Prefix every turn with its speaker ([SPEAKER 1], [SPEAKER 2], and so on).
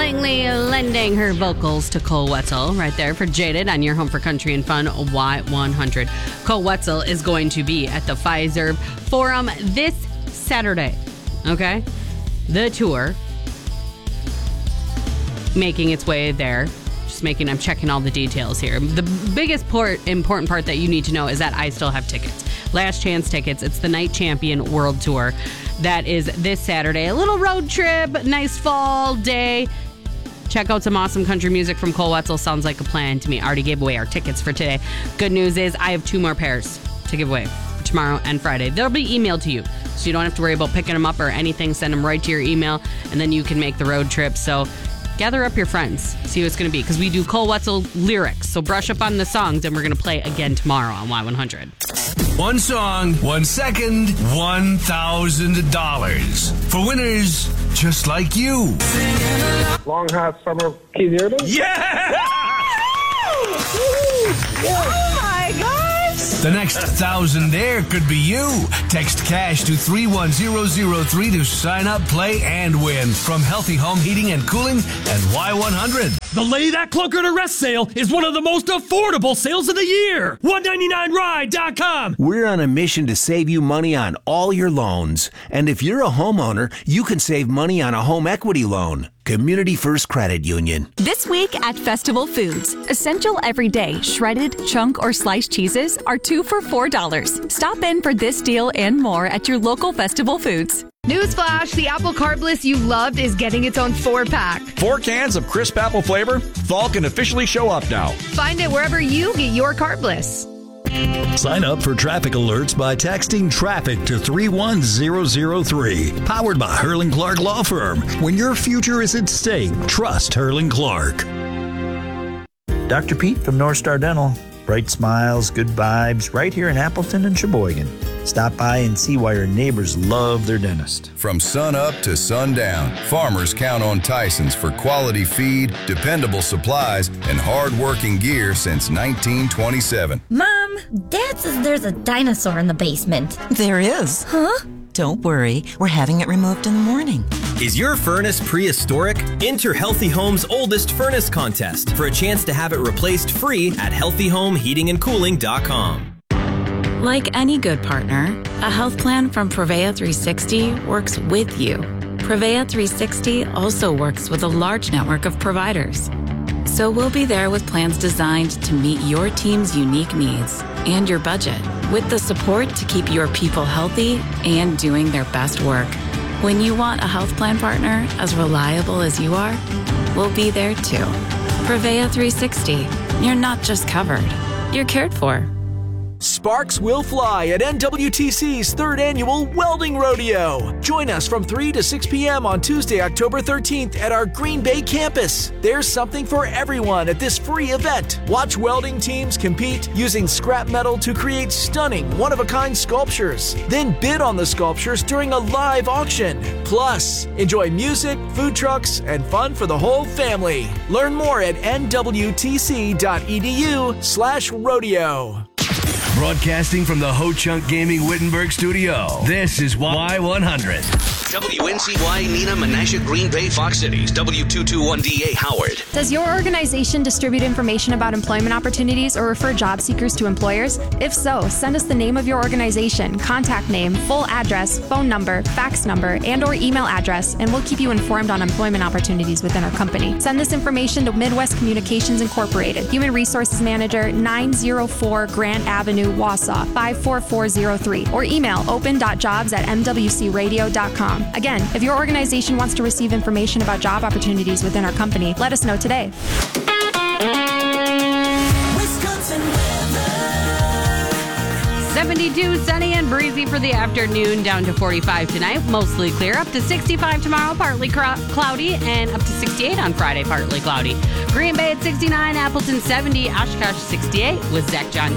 [SPEAKER 1] Langley lending her vocals to Cole Wetzel right there for Jaded on your home for country and fun Y100. Cole Wetzel is going to be at the Fiserv Forum this Saturday. Okay? The tour making its way there. I'm checking all the details here. The biggest important part that you need to know is that I still have tickets. Last chance tickets. It's the Night Champion World Tour. That is this Saturday. A little road trip, nice fall day. Check out some awesome country music from Cole Wetzel. Sounds like a plan to me. I already gave away our tickets for today. Good news is I have 2 more pairs to give away for tomorrow and Friday. They'll be emailed to you, so you don't have to worry about picking them up or anything. Send them right to your email, and then you can make the road trip. So gather up your friends, see what it's going to be, because we do Cole Wetzel lyrics. So brush up on the songs, and we're going to play again tomorrow on Y100.
[SPEAKER 2] 1 song, 1 second, $1,000. For winners just like you.
[SPEAKER 3] Long Hot Summer, Keith Urban?
[SPEAKER 2] Yeah!
[SPEAKER 4] Oh my gosh!
[SPEAKER 2] The next 1,000 there could be you. Text cash to 31003 to sign up, play, and win from Healthy Home Heating and Cooling and Y100.
[SPEAKER 5] The Lay That Clunker to Rest sale is one of the most affordable sales of the year. $199ride.com.
[SPEAKER 6] We're on a mission to save you money on all your loans. And if you're a homeowner, you can save money on a home equity loan. Community First Credit Union.
[SPEAKER 7] This week at Festival Foods, essential everyday shredded, chunk, or sliced cheeses are 2 for $4. Stop in for this deal and more at your local Festival Foods.
[SPEAKER 8] Newsflash, the apple carb list you loved is getting its own 4-pack.
[SPEAKER 9] 4 cans of crisp apple flavor? Fall can officially show up now.
[SPEAKER 8] Find it wherever you get your carb lists.
[SPEAKER 10] Sign up for traffic alerts by texting traffic to 31003. Powered by Hurling Clark Law Firm. When your future is at stake, trust Hurling Clark.
[SPEAKER 11] Dr. Pete from North Star Dental. Bright smiles, good vibes, right here in Appleton and Sheboygan. Stop by and see why your neighbors love their dentist.
[SPEAKER 12] From sun up to sundown, farmers count on Tyson's for quality feed, dependable supplies, and hard-working gear since 1927.
[SPEAKER 13] Mom, Dad says there's a dinosaur in the basement.
[SPEAKER 14] There is.
[SPEAKER 13] Huh?
[SPEAKER 14] Don't worry, we're having it removed in the morning.
[SPEAKER 15] Is your furnace prehistoric? Enter Healthy Home's oldest furnace contest for a chance to have it replaced free at healthyhomeheatingandcooling.com.
[SPEAKER 16] Like any good partner, a health plan from Prevea 360 works with you. Prevea 360 also works with a large network of providers. So we'll be there with plans designed to meet your team's unique needs and your budget, with the support to keep your people healthy and doing their best work. When you want a health plan partner as reliable as you are, we'll be there too. Prevea 360. You're not just covered, you're cared for.
[SPEAKER 17] Sparks will fly at NWTC's 3rd annual Welding Rodeo. Join us from 3 to 6 p.m. on Tuesday, October 13th at our Green Bay campus. There's something for everyone at this free event. Watch welding teams compete using scrap metal to create stunning, one-of-a-kind sculptures. Then bid on the sculptures during a live auction. Plus, enjoy music, food trucks, and fun for the whole family. Learn more at nwtc.edu/rodeo.
[SPEAKER 2] Broadcasting from the Ho Chunk Gaming Wittenberg studio, this is Y100.
[SPEAKER 18] WNCY Nina Menasha Green Bay Fox Cities, W221DA Howard.
[SPEAKER 8] Does your organization distribute information about employment opportunities or refer job seekers to employers? If so, send us the name of your organization, contact name, full address, phone number, fax number, and/or email address, and we'll keep you informed on employment opportunities within our company. Send this information to Midwest Communications Incorporated, Human Resources Manager, 904 Grant Avenue, Wausau, 54403, or email open.jobs@mwcradio.com. Again, if your organization wants to receive information about job opportunities within our company, let us know today.
[SPEAKER 1] Wisconsin weather. 72, sunny and breezy for the afternoon, down to 45 tonight. Mostly clear, up to 65 tomorrow, partly cloudy, and up to 68 on Friday, partly cloudy. Green Bay at 69, Appleton 70, Oshkosh 68 with Zach Johnson.